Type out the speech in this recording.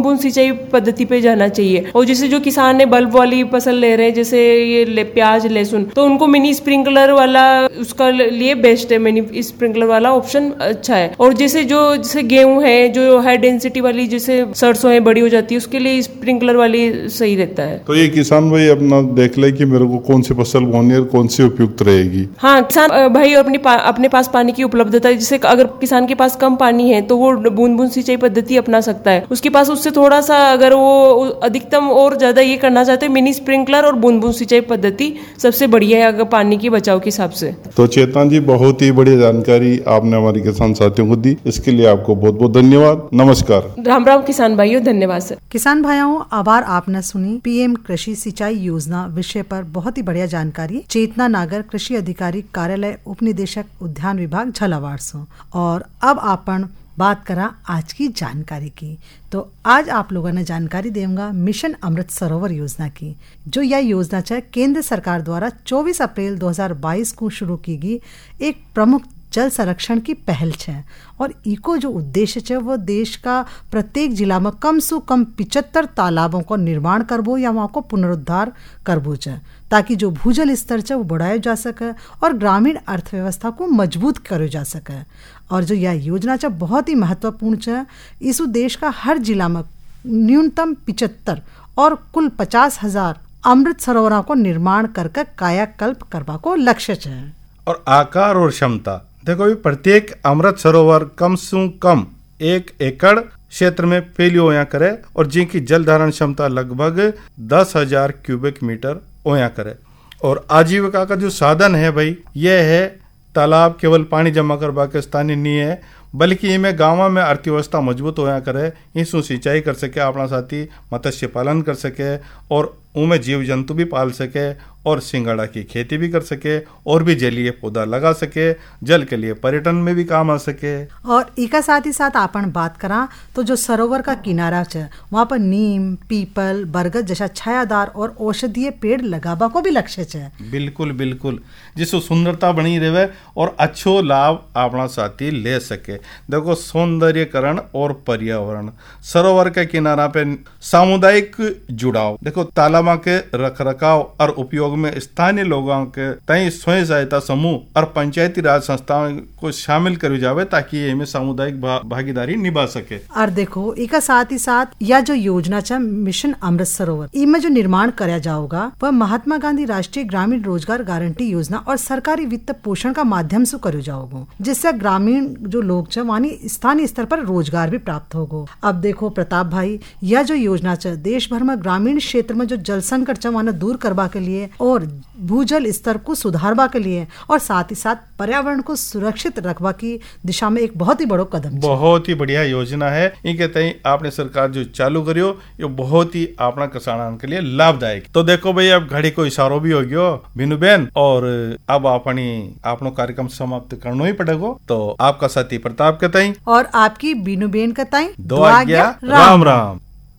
बूंद सिंचाई पद्धति पे जाना चाहिए। और जैसे जो किसान है बल्ब वाली फसल ले रहे हैं, जैसे ये प्याज लहसुन, तो उनको मिनी स्प्रिंकलर वाला उसका लिए बेस्ट है, मिनी स्प्रिंकलर वाला ऑप्शन अच्छा है। और जैसे गेहूं है जो हाई डेंसिटी वाली, जैसे सरसों है बड़ी हो जाती है, उसके लिए स्प्रिंकलर वाली सही रहता है। तो ये किसान भाई अपना देख ले कि मेरे को कौन सी फसल बोनी है और कौन सी उपयुक्त रहेगी। हाँ, किसान भाई अपने पास पानी की उपलब्धता, जैसे अगर किसान के पास कम पानी है तो वो बूंद बूंद सिंचाई पद्धति अपना सकता है। उसके पास उससे थोड़ा सा, अगर वो अधिकतम और ज्यादा ये करना चाहते हैं, मिनी स्प्रिंकलर और बूंद बूंद सिंचाई पद्धति सबसे बढ़िया है अगर पानी की बचाव के हिसाब से। तो चेतन जी, बहुत ही बढ़िया जानकारी आपने हमारे किसान साथियों को दी, इसके लिए आपको बहुत बहुत धन्यवाद। नमस्कार। राम राम किसान भाइयों, धन्यवाद सर। किसान भाइयों, आभार आपने सुनी पीएम कृषि सिंचाई योजना विषय पर बहुत ही बढ़िया जानकारी चेतना नागर कृषि अधिकारी कार्यालय उप निदेशक उद्यान विभाग झालावाड़ से। और अब आपन बात करा आज की जानकारी की। तो आज आप लोगों ने जानकारी देंगे मिशन अमृत सरोवर योजना की। जो यह योजना है केंद्र सरकार द्वारा 24 अप्रैल 2022 को शुरू की गई एक प्रमुख जल संरक्षण की पहल है। और इको जो उद्देश्य है वो देश का प्रत्येक जिला में कम से कम 75 तालाबों को निर्माण करबो या वहाँ को पुनरुद्धार करबो है, ताकि जो भूजल स्तर है वो बढ़ाया जा सके और ग्रामीण अर्थव्यवस्था को मजबूत करो जा सके। और जो यह योजना है बहुत ही महत्वपूर्ण है। इस देश का हर जिला में न्यूनतम 75 और कुल 50,000 अमृत सरोवरों को निर्माण करके कायाकल्प करवा को लक्ष्य है। और आकार और क्षमता देखो भी, प्रत्येक अमृत सरोवर कम से कम 1 एकड़ क्षेत्र में फैलियो होया करे और जिनकी जल धारण क्षमता लगभग 10,000 क्यूबिक मीटर होया करे। और आजीविका का जो साधन है भाई, यह है तालाब केवल पानी जमा करवा के स्थानीय नहीं है, बल्कि इनमें गाँव में अर्थव्यवस्था मजबूत होया करे, इसमें सिंचाई कर सके, अपना साथी मत्स्य पालन कर सके और उनमें जीव जंतु भी पाल सके और सिंगाड़ा की खेती भी कर सके और भी जलीय पौधा लगा सके, जल के लिए पर्यटन में भी काम आ सके। और इका साथ ही साथ अपन बात करा तो जो सरोवर का किनारा है वहाँ पर नीम, पीपल, बरगद जैसा छायादार और औषधीय पेड़ लगाबा को भी लक्ष्य है। बिल्कुल बिल्कुल, जिससे सुंदरता बनी रहे और अच्छो लाभ अपना साथी ले सके। देखो, सौंदर्यकरण और पर्यावरण, सरोवर के किनारा पे सामुदायिक जुड़ाव, देखो तालाब के रखरखाव और उपयोग में स्थानीय लोगों के तय स्वयं सहायता समूह और पंचायती राज संस्थाओं को शामिल करी जावे, ताकि ये में सामुदायिक भागीदारी निभा सके। और देखो, इसका साथ ही साथ यह जो योजना है मिशन अमृत सरोवर, इनमें जो निर्माण कराया जाओगा वह महात्मा गांधी राष्ट्रीय ग्रामीण रोजगार गारंटी योजना और सरकारी वित्त पोषण का माध्यम से करो जाओगे, जिससे ग्रामीण जो लोग वानी स्थानीय स्तर पर रोजगार भी प्राप्त होगा। अब देखो प्रताप भाई, यह जो योजना है देश भर में ग्रामीण क्षेत्र में जो जल संकट है दूर करवा के लिए और भूजल स्तर को सुधारवा के लिए और साथ ही साथ पर्यावरण को सुरक्षित रखवा की दिशा में एक बहुत ही बड़ो कदम, बहुत ही बढ़िया योजना है। इनके तई आपने सरकार जो चालू करियो ये बहुत ही अपना किसानों के लिए लाभदायक। तो देखो भाई, अब घड़ी को इशारो भी हो गयो बिनु बेन, और अब अपनो कार्यक्रम समाप्त करना ही पड़ेगा। तो आपका साथी प्रताप के तई और आपकी बीनू बेन के तई दो आज्ञा, राम राम।